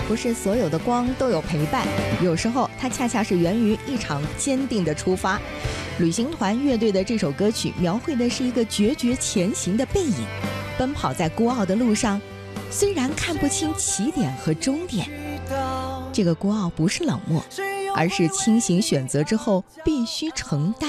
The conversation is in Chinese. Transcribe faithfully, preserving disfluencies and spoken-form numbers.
不是所有的光都有陪伴，有时候它恰恰是源于一场坚定的出发。旅行团乐队的这首歌曲描绘的是一个决绝前行的背影，奔跑在孤傲的路上，虽然看不清起点和终点，这个孤傲不是冷漠，而是清醒选择之后必须承担